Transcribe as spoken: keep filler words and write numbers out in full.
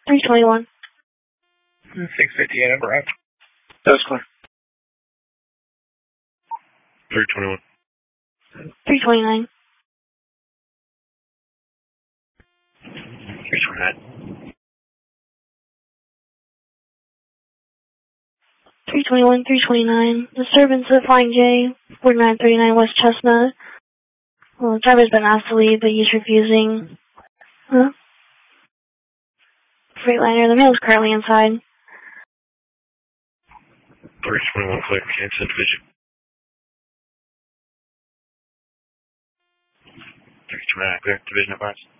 three twenty-one. six fifty-eight, I've arrived. That was clear. three twenty-one. three twenty-nine. three twenty-nine. three twenty-one, three twenty-nine. Disturbance at Flying J, forty-nine thirty-nine West Chestnut. Well, the driver's been asked to leave, but he's refusing. Huh? Freightliner, the male's currently inside. three twenty-one, clear. Cancel division. three twenty-nine, clear. Division advice.